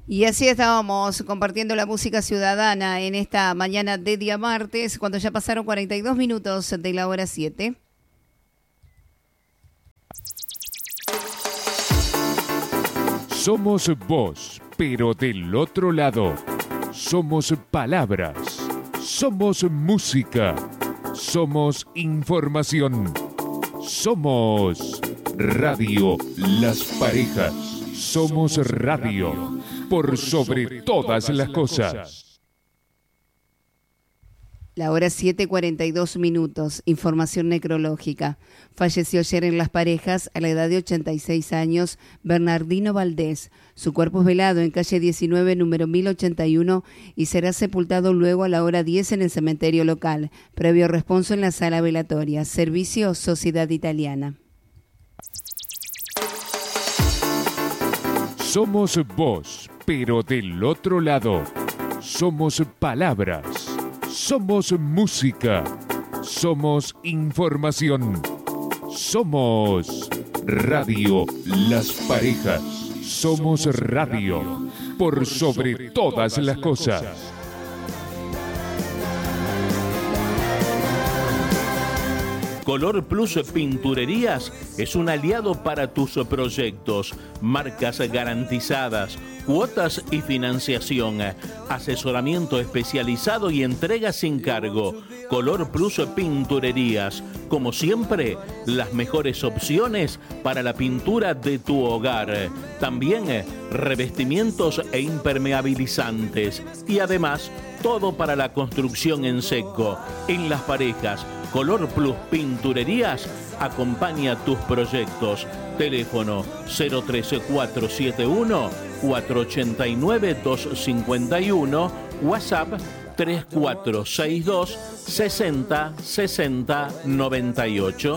Y así estábamos compartiendo la música ciudadana en esta mañana de día martes, cuando ya pasaron 42 minutos de la hora 7. Somos voz, pero del otro lado. Somos palabras. Somos música. Somos información. Somos Radio Las Parejas. Somos radio. Por sobre todas las cosas. La hora 7:42 minutos. Información necrológica. Falleció ayer en Las Parejas, a la edad de 86 años, Bernardino Valdés. Su cuerpo es velado en calle 19, número 1081, y será sepultado luego a la hora 10 en el cementerio local. Previo responso en la sala velatoria. Servicio Sociedad Italiana. Somos voz, pero del otro lado. Somos palabras. Somos música. Somos información. Somos Radio Las Parejas. Somos radio. Por sobre todas las cosas. Color Plus Pinturerías es un aliado para tus proyectos, marcas garantizadas, cuotas y financiación, asesoramiento especializado y entrega sin cargo. Color Plus Pinturerías, como siempre, las mejores opciones para la pintura de tu hogar. También revestimientos e impermeabilizantes y además todo para la construcción en seco. En Las Parejas, Color Plus Pinturerías acompaña tus proyectos. Teléfono 03471 489 251, WhatsApp 3462 60 60 98.